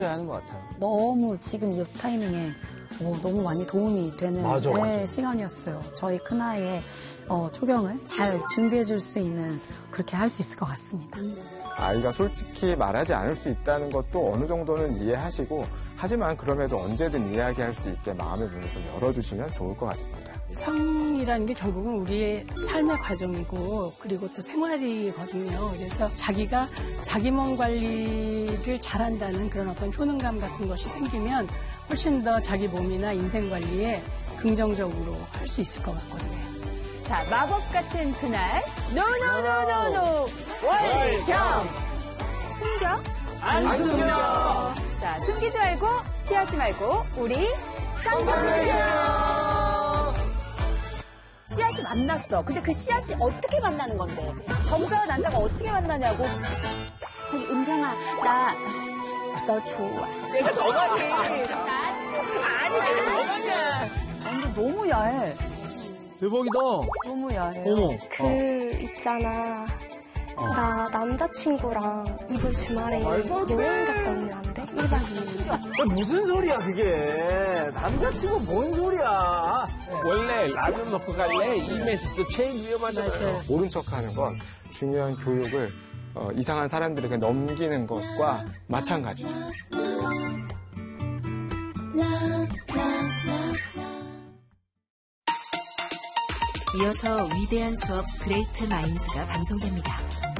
하는 것 같아요. 너무 지금 이 타이밍에 너무 많이 도움이 되는 맞아. 시간이었어요. 저희 큰아이의 초경을 잘 준비해 줄 수 있는 그렇게 할 수 있을 것 같습니다. 아이가 솔직히 말하지 않을 수 있다는 것도 어느 정도는 이해하시고 하지만 그럼에도 언제든 이야기할 수 있게 마음의 문을 좀 열어주시면 좋을 것 같습니다. 성이라는 게 결국은 우리의 삶의 과정이고 그리고 또 생활이거든요. 그래서 자기가 자기 몸 관리를 잘한다는 그런 어떤 효능감 같은 것이 생기면 훨씬 더 자기 몸이나 인생 관리에 긍정적으로 할 수 있을 것 같거든요. 자, 마법 같은 그날. 노노노노노. 월경. 숨겨? 안 숨겨! 자, 숨기지 말고, 피하지 말고, 우리 쌍둥이요. 씨앗이 만났어. 근데 그 씨앗이 어떻게 만나는 건데? 정자와 난자가 어떻게 만나냐고. 저기 은경아, 너 좋아. 내가 더 가지! 아니, 내가 더 가냐! 근데 너무 야해. 대박이다. 너무 야해. 어머. 있잖아. 나 남자친구랑 이번 주말에 말도 안 돼. 여행 갔다 오면 안 돼? 1박 2일. 무슨 소리야, 그게. 남자친구 뭔 소리야. 원래 라면 먹고 갈래? 이 멘트도 제일 위험하잖아요. 모른 척하는 건 중요한 교육을 이상한 사람들에게 넘기는 것과 마찬가지죠. 이어서 위대한 수업 그레이트 마인즈가 방송됩니다.